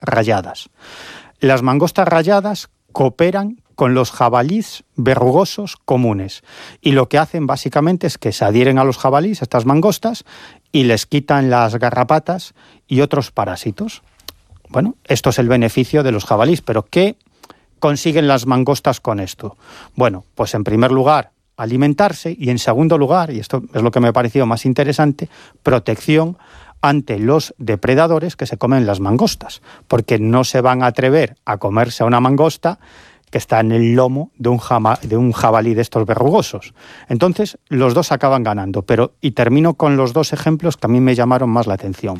rayadas. Las mangostas rayadas cooperan con los jabalíes verrugosos comunes. Y lo que hacen básicamente es que se adhieren a los jabalíes, estas mangostas, y les quitan las garrapatas y otros parásitos. Bueno, esto es el beneficio de los jabalíes, pero ¿qué consiguen las mangostas con esto? Bueno, pues en primer lugar, alimentarse, y en segundo lugar, y esto es lo que me ha parecido más interesante, protección ante los depredadores que se comen las mangostas, porque no se van a atrever a comerse a una mangosta que está en el lomo de un jabalí de estos verrugosos. Entonces, los dos acaban ganando, y termino con los dos ejemplos que a mí me llamaron más la atención.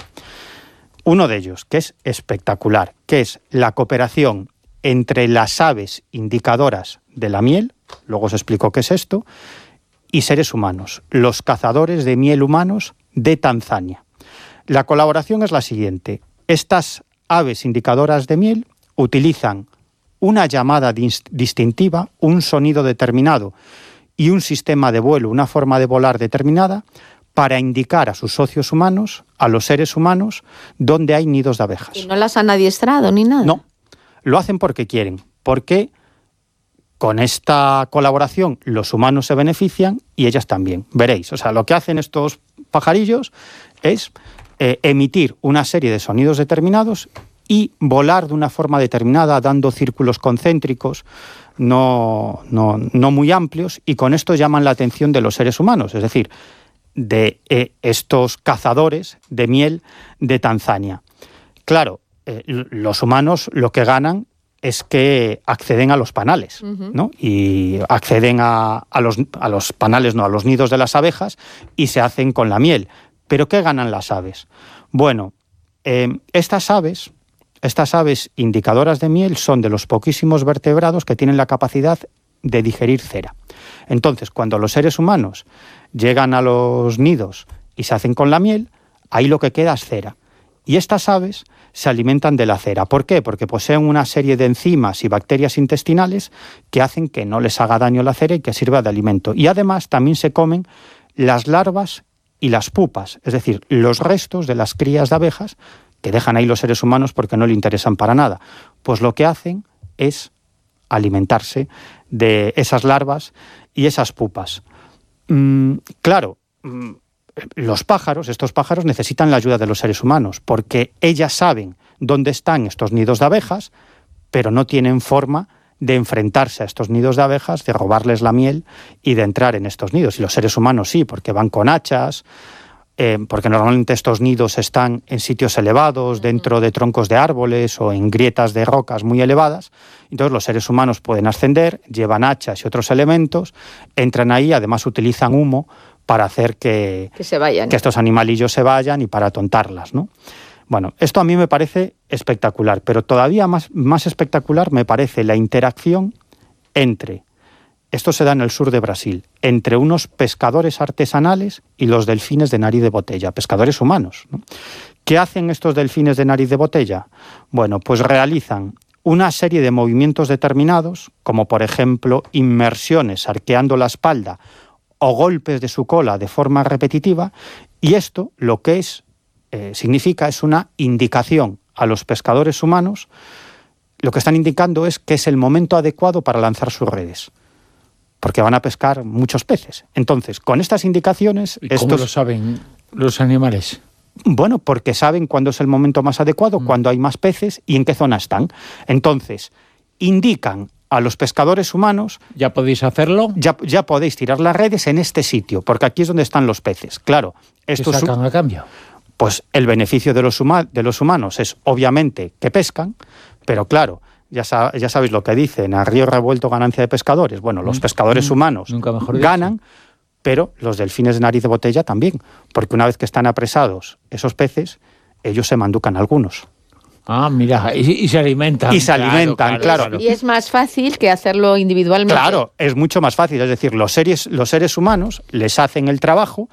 Uno de ellos, que es espectacular, que es la cooperación entre las aves indicadoras de la miel, luego os explico qué es esto, y seres humanos, los cazadores de miel humanos de Tanzania. La colaboración es la siguiente: estas aves indicadoras de miel utilizan una llamada distintiva, un sonido determinado y un sistema de vuelo, una forma de volar determinada, para indicar a sus socios humanos, a los seres humanos, dónde hay nidos de abejas. ¿Y no las han adiestrado ni nada? No, lo hacen porque quieren, porque con esta colaboración los humanos se benefician y ellas también. Veréis, o sea, lo que hacen estos pajarillos es emitir una serie de sonidos determinados y volar de una forma determinada, dando círculos concéntricos no muy amplios, y con esto llaman la atención de los seres humanos, es decir, de estos cazadores de miel de Tanzania. Claro, los humanos lo que ganan es que acceden a los panales, ¿no? Y acceden a los panales, no, a los nidos de las abejas, y se hacen con la miel. ¿Pero qué ganan las aves? Bueno, estas aves indicadoras de miel son de los poquísimos vertebrados que tienen la capacidad de digerir cera. Entonces, cuando los seres humanos llegan a los nidos y se hacen con la miel, ahí lo que queda es cera. Y estas aves se alimentan de la cera. ¿Por qué? Porque poseen una serie de enzimas y bacterias intestinales que hacen que no les haga daño la cera y que sirva de alimento. Y además también se comen las larvas y las pupas, es decir, los restos de las crías de abejas que dejan ahí los seres humanos porque no le interesan para nada. Pues lo que hacen es alimentarse de esas larvas y esas pupas. Claro, estos pájaros necesitan la ayuda de los seres humanos, porque ellas saben dónde están estos nidos de abejas, pero no tienen forma de enfrentarse a estos nidos de abejas, de robarles la miel y de entrar en estos nidos. Y los seres humanos sí, porque van con hachas, porque normalmente estos nidos están en sitios elevados, dentro de troncos de árboles o en grietas de rocas muy elevadas. Entonces los seres humanos pueden ascender, llevan hachas y otros elementos, entran ahí, además utilizan humo para hacer que se vayan, que estos animalillos se vayan y para atontarlas, ¿no? Bueno, esto a mí me parece espectacular, pero todavía más espectacular me parece la interacción entre, esto se da en el sur de Brasil, entre unos pescadores artesanales y los delfines de nariz de botella, pescadores humanos, ¿no? ¿Qué hacen estos delfines de nariz de botella? Bueno, pues realizan una serie de movimientos determinados, como por ejemplo inmersiones arqueando la espalda o golpes de su cola de forma repetitiva, y esto lo que significa es una indicación a los pescadores humanos. Lo que están indicando es que es el momento adecuado para lanzar sus redes, porque van a pescar muchos peces. Entonces, con estas indicaciones... ¿Y cómo lo saben los animales? Bueno, porque saben cuándo es el momento más adecuado, cuándo hay más peces y en qué zona están. Entonces, indican a los pescadores humanos... ¿Ya podéis hacerlo? Ya podéis tirar las redes en este sitio, porque aquí es donde están los peces. Claro, esto ¿qué sacan a cambio? Pues el beneficio de los humanos es obviamente que pescan, pero claro, ya sabéis lo que dicen, a río revuelto ganancia de pescadores. Bueno, los pescadores humanos ganan, pero los delfines de nariz de botella también, porque una vez que están apresados esos peces, ellos se manducan algunos. Ah, mira, y se alimentan. Y se alimentan, claro. Y es más fácil que hacerlo individualmente. Claro, es mucho más fácil. Es decir, los seres humanos les hacen el trabajo.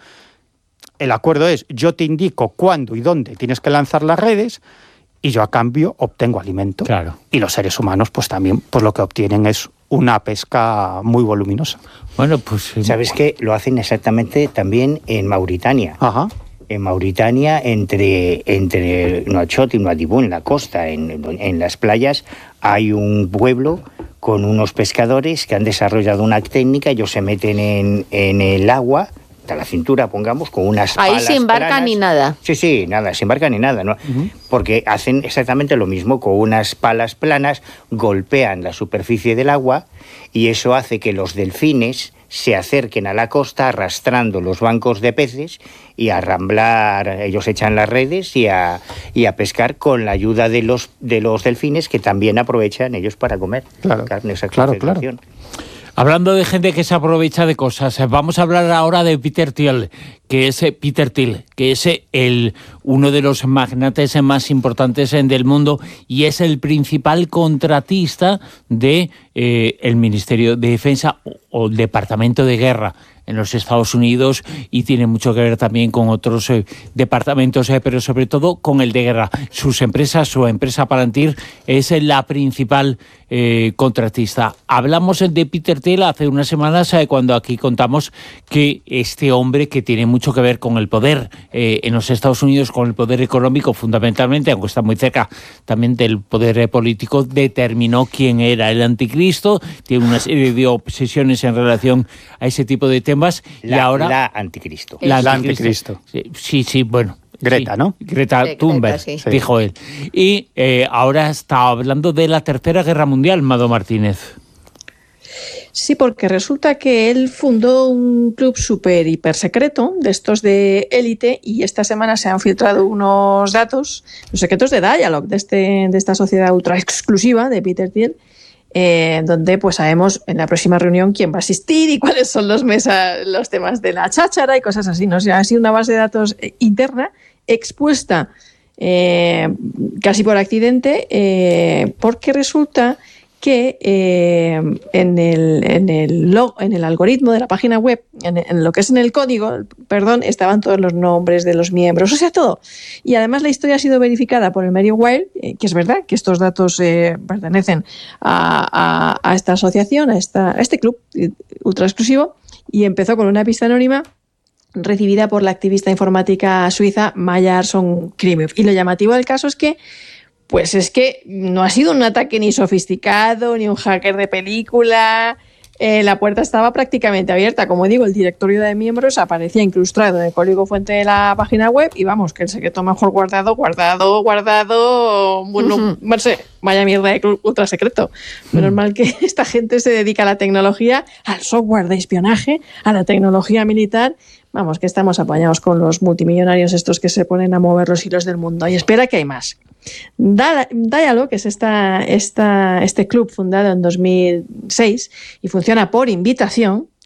El acuerdo es, yo te indico cuándo y dónde tienes que lanzar las redes y yo a cambio obtengo alimento. Claro. Y los seres humanos pues también pues lo que obtienen es una pesca muy voluminosa. Bueno, pues... ¿Sabes qué? Lo hacen exactamente también en Mauritania. Ajá. En Mauritania, entre Nouakchott y Nouadhibou, en la costa, en las playas, hay un pueblo con unos pescadores que han desarrollado una técnica. Ellos se meten en el agua, hasta la cintura, pongamos, con unas palas ahí se embarcan planas. ni nada. Sí, nada, se embarcan ni nada, ¿no? Porque hacen exactamente lo mismo, con unas palas planas, golpean la superficie del agua y eso hace que los delfines se acerquen a la costa arrastrando los bancos de peces y a arramblar, ellos echan las redes y a pescar con la ayuda de los delfines, que también aprovechan ellos para comer carne. Claro. Hablando de gente que se aprovecha de cosas, vamos a hablar ahora de Peter Thiel, que es uno de los magnates más importantes del mundo y es el principal contratista de el Ministerio de Defensa o el Departamento de Guerra en los Estados Unidos, y tiene mucho que ver también con otros departamentos, pero sobre todo con el de guerra. Su empresa Palantir es la principal contratista. Hablamos de Peter Thiel hace unas semanas cuando aquí contamos que este hombre, que tiene mucho que ver con el poder en los Estados Unidos, con el poder económico fundamentalmente, aunque está muy cerca también del poder político, determinó quién era el anticristo, tiene una serie de obsesiones en relación a ese tipo de temas. La anticristo. La anticristo. Sí, bueno. Greta, sí, ¿no? Greta Thunberg, sí. dijo él. Y ahora está hablando de la Tercera Guerra Mundial, Mado Martínez. Sí, porque resulta que él fundó un club súper hiper secreto, de estos de élite, y esta semana se han filtrado unos datos, los secretos de Dialog, de esta sociedad ultra exclusiva de Peter Thiel, donde pues sabemos en la próxima reunión quién va a asistir y cuáles son los temas de la cháchara y cosas así, ¿no? O sea, ha sido una base de datos interna expuesta casi por accidente, porque resulta que en el algoritmo de la página web, en lo que es en el código, estaban todos los nombres de los miembros, o sea, todo. Y además la historia ha sido verificada por el Merriweather, que es verdad que estos datos pertenecen a esta asociación, a este club ultra exclusivo, y empezó con una pista anónima recibida por la activista informática suiza Maya Arson-Krimev. Y lo llamativo del caso es que no ha sido un ataque ni sofisticado, ni un hacker de película. La puerta estaba prácticamente abierta. Como digo, el directorio de miembros aparecía incrustado en el código fuente de la página web y vamos, que el secreto mejor guardado, bueno, no sé, vaya mierda de club ultra secreto. Menos mal que esta gente se dedica a la tecnología, al software de espionaje, a la tecnología militar. Vamos, que estamos apañados con los multimillonarios estos que se ponen a mover los hilos del mundo. Y espera que hay más. Dialog, que es este club fundado en 2006 y funciona por invitación,